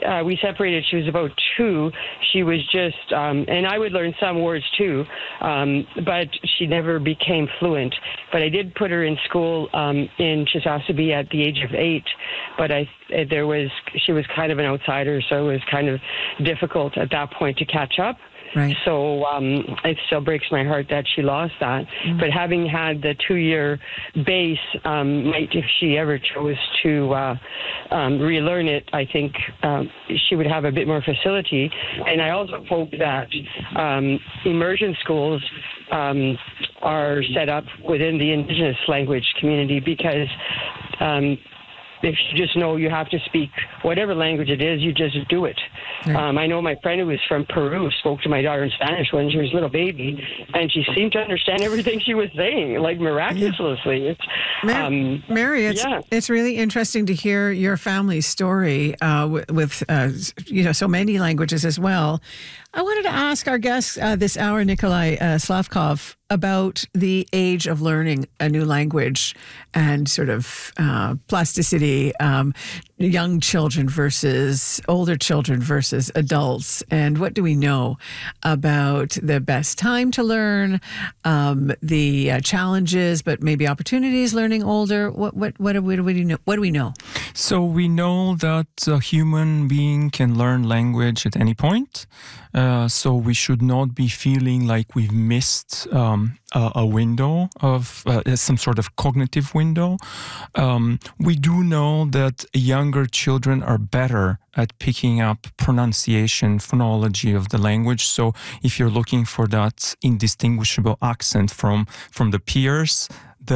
we separated. She was about 2. She was just, and I would learn some words too, but she never became fluent. But I did put her in school in Chisasibi at the age of 8. But she was kind of an outsider, so it was kind of difficult at that point to catch up. Right. So it still breaks my heart that she lost that. But having had the 2-year base, if she ever chose to relearn it, I think she would have a bit more facility. And I also hope that immersion schools are set up within the Indigenous language community, because if you just know you have to speak whatever language it is, you just do it. Right. I know my friend who was from Peru spoke to my daughter in Spanish when she was a little baby, and she seemed to understand everything she was saying, like miraculously. Mary, it's really interesting to hear your family's story with so many languages as well. I wanted to ask our guest this hour, Nikolai Slavkov, about the age of learning a new language and sort of plasticity, young children versus older children versus adults. And what do we know about the best time to learn, the challenges, but maybe opportunities learning older? What do we know? So we know that a human being can learn language at any point. So we should not be feeling like we've missed a window of some sort of cognitive window. We do know that younger children are better at picking up pronunciation, phonology of the language. So if you're looking for that indistinguishable accent from the peers,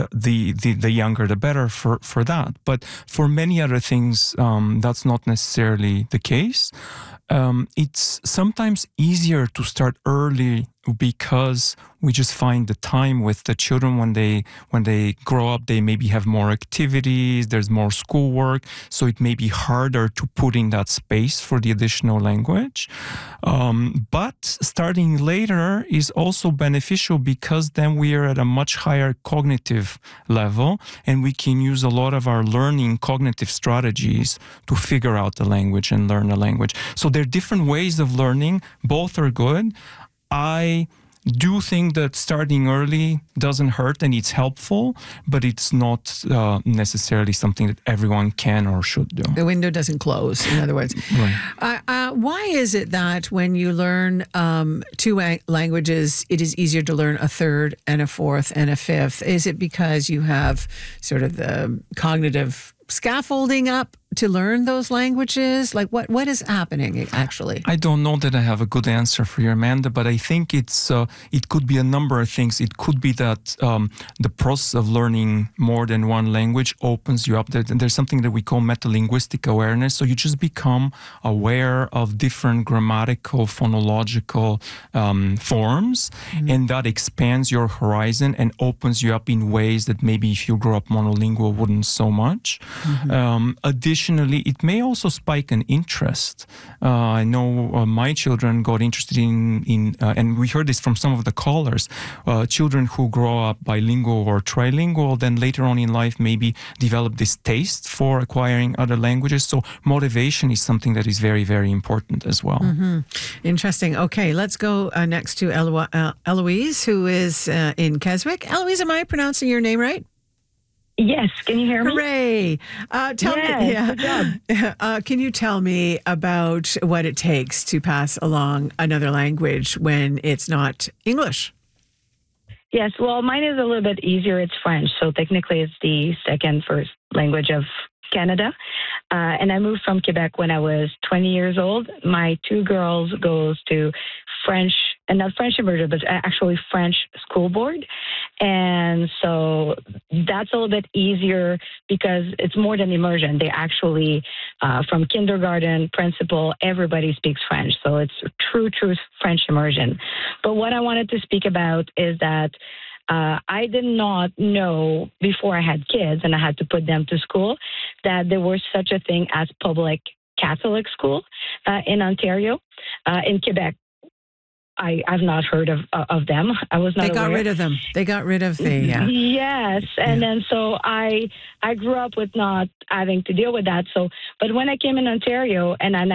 the younger the better for that. But for many other things, that's not necessarily the case. It's sometimes easier to start early because we just find the time with the children when they grow up. They maybe have more activities, there's more schoolwork, so it may be harder to put in that space for the additional language. But starting later is also beneficial because then we are at a much higher cognitive level, and we can use a lot of our learning cognitive strategies to figure out the language and learn the language. So there are different ways of learning. Both are good. I do think that starting early doesn't hurt and it's helpful, but it's not necessarily something that everyone can or should do. The window doesn't close, in other words. Right. Why is it that when you learn 2 languages, it is easier to learn a 3rd and a 4th and a 5th? Is it because you have sort of the cognitive scaffolding up to learn those languages? Like what is happening actually? I don't know that I have a good answer for you, Amanda, but I think it could be a number of things. It could be that the process of learning more than one language opens you up. There's something that we call metalinguistic awareness. So you just become aware of different grammatical, phonological forms, and that expands your horizon and opens you up in ways that maybe if you grew up monolingual wouldn't so much. Additionally, it may also spike an interest. I know my children got interested in and we heard this from some of the callers, children who grow up bilingual or trilingual, then later on in life maybe develop this taste for acquiring other languages. So motivation is something that is very, very important as well. Interesting. Okay, let's go next to Eloise, who is in Keswick. Eloise, am I pronouncing your name right? Yes, can you hear me? Hooray! Good job. Can you tell me about what it takes to pass along another language when it's not English? Yes, well, mine is a little bit easier. It's French, so technically it's the second first language of Canada. And I moved from Quebec when I was 20 years old. My 2 girls goes to French, and not French immersion, but actually French school board. And so that's a little bit easier because it's more than immersion. They actually, from kindergarten, principal, everybody speaks French. So it's true French immersion. But what I wanted to speak about is that I did not know before I had kids and I had to put them to school that there was such a thing as public Catholic school in Ontario. In Quebec, I've not heard of them. I was not They got aware. rid of them. They got rid of the... Yes. And then so I grew up with not having to deal with that. So, but when I came in Ontario and